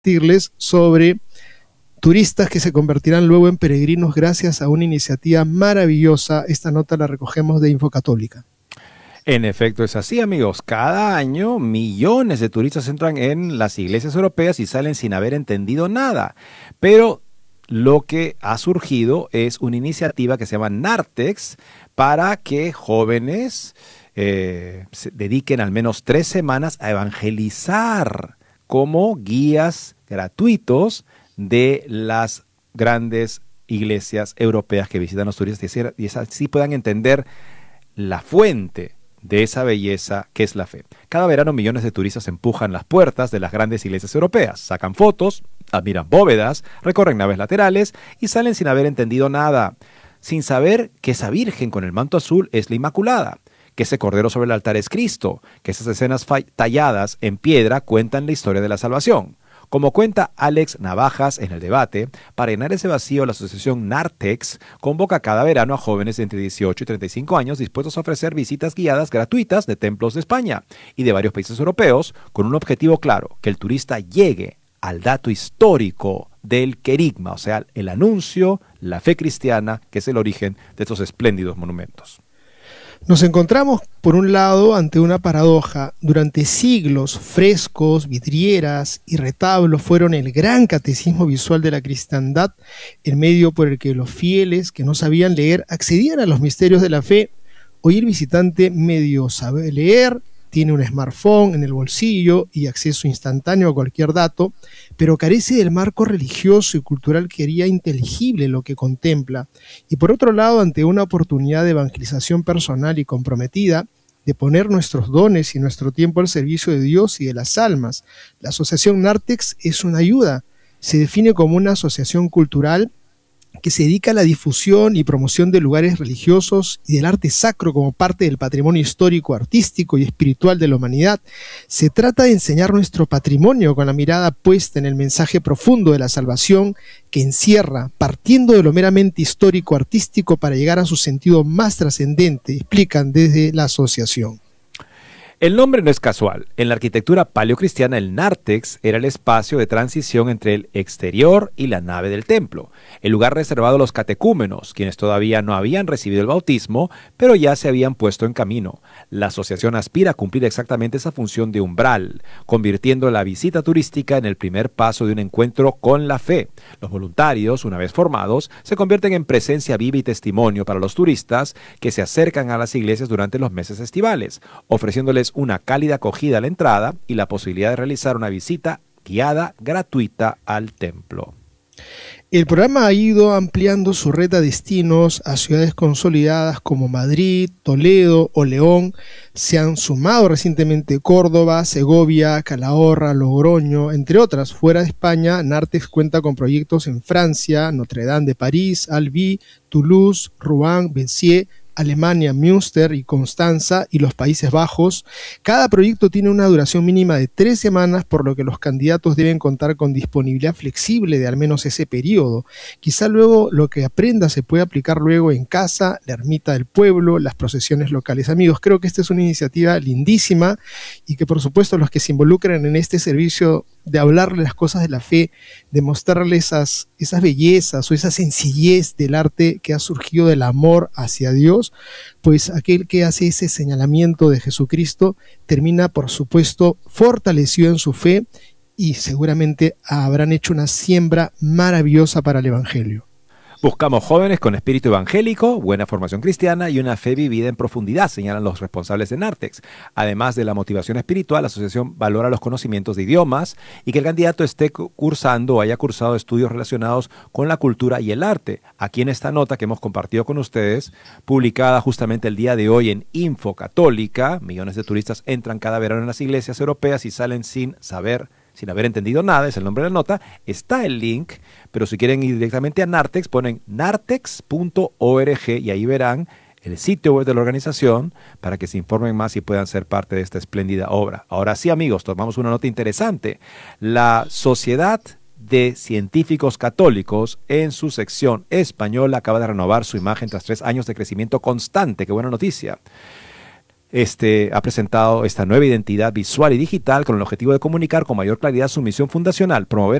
compartirles sobre turistas que se convertirán luego en peregrinos gracias a una iniciativa maravillosa. Esta nota la recogemos de Infocatólica. En efecto, es así, amigos. Cada año millones de turistas entran en las iglesias europeas y salen sin haber entendido nada. Pero lo que ha surgido es una iniciativa que se llama Nartex para que jóvenes se dediquen al menos 3 semanas a evangelizar como guías gratuitos de las grandes iglesias europeas que visitan los turistas y así puedan entender la fuente de esa belleza que es la fe. Cada verano millones de turistas empujan las puertas de las grandes iglesias europeas, sacan fotos, admiran bóvedas, recorren naves laterales y salen sin haber entendido nada, sin saber que esa virgen con el manto azul es la Inmaculada, que ese cordero sobre el altar es Cristo, que esas escenas talladas en piedra cuentan la historia de la salvación. Como cuenta Alex Navajas en el debate, para llenar ese vacío, la asociación Nartex convoca cada verano a jóvenes de entre 18 y 35 años dispuestos a ofrecer visitas guiadas gratuitas de templos de España y de varios países europeos con un objetivo claro, que el turista llegue al dato histórico del querigma, o sea, el anuncio, la fe cristiana, que es el origen de estos espléndidos monumentos. Nos encontramos, por un lado, ante una paradoja. Durante siglos, frescos, vidrieras y retablos fueron el gran catecismo visual de la cristiandad, el medio por el que los fieles que no sabían leer accedían a los misterios de la fe. Hoy el visitante medio sabe leer, tiene un smartphone en el bolsillo y acceso instantáneo a cualquier dato, pero carece del marco religioso y cultural que haría inteligible lo que contempla. Y por otro lado, ante una oportunidad de evangelización personal y comprometida, de poner nuestros dones y nuestro tiempo al servicio de Dios y de las almas, la asociación Nartex es una ayuda. Se define como una asociación cultural que se dedica a la difusión y promoción de lugares religiosos y del arte sacro como parte del patrimonio histórico, artístico y espiritual de la humanidad. Se trata de enseñar nuestro patrimonio con la mirada puesta en el mensaje profundo de la salvación que encierra, partiendo de lo meramente histórico artístico para llegar a su sentido más trascendente, explican desde la asociación. El nombre no es casual. En la arquitectura paleocristiana, el nártex era el espacio de transición entre el exterior y la nave del templo, el lugar reservado a los catecúmenos, quienes todavía no habían recibido el bautismo, pero ya se habían puesto en camino. La asociación aspira a cumplir exactamente esa función de umbral, convirtiendo la visita turística en el primer paso de un encuentro con la fe. Los voluntarios, una vez formados, se convierten en presencia viva y testimonio para los turistas que se acercan a las iglesias durante los meses estivales, ofreciéndoles una cálida acogida a la entrada y la posibilidad de realizar una visita guiada gratuita al templo. El programa ha ido ampliando su red a destinos a ciudades consolidadas como Madrid, Toledo o León. Se han sumado recientemente Córdoba, Segovia, Calahorra, Logroño, entre otras. Fuera de España, Nartex cuenta con proyectos en Francia, Notre Dame de París, Albi, Toulouse, Rouen, Béziers, Alemania, Münster y Constanza y los Países Bajos. Cada proyecto tiene una duración mínima de 3 semanas, por lo que los candidatos deben contar con disponibilidad flexible de al menos ese periodo. Quizá luego lo que aprenda se puede aplicar luego en casa, la ermita del pueblo, las procesiones locales. Amigos, creo que esta es una iniciativa lindísima y que por supuesto los que se involucran en este servicio de hablarle las cosas de la fe, de mostrarle esas bellezas o esa sencillez del arte que ha surgido del amor hacia Dios, pues aquel que hace ese señalamiento de Jesucristo termina, por supuesto, fortalecido en su fe y seguramente habrán hecho una siembra maravillosa para el Evangelio. Buscamos jóvenes con espíritu evangélico, buena formación cristiana y una fe vivida en profundidad, señalan los responsables de Nartex. Además de la motivación espiritual, la asociación valora los conocimientos de idiomas y que el candidato esté cursando o haya cursado estudios relacionados con la cultura y el arte. Aquí en esta nota que hemos compartido con ustedes, publicada justamente el día de hoy en Infocatólica, millones de turistas entran cada verano en las iglesias europeas y salen sin haber entendido nada, es el nombre de la nota, está el link, pero si quieren ir directamente a Nartex, ponen nartex.org y ahí verán el sitio web de la organización para que se informen más y puedan ser parte de esta espléndida obra. Ahora sí, amigos, tomamos una nota interesante. La Sociedad de Científicos Católicos, en su sección española, acaba de renovar su imagen tras 3 años de crecimiento constante. ¡Qué buena noticia! ha presentado esta nueva identidad visual y digital con el objetivo de comunicar con mayor claridad su misión fundacional, promover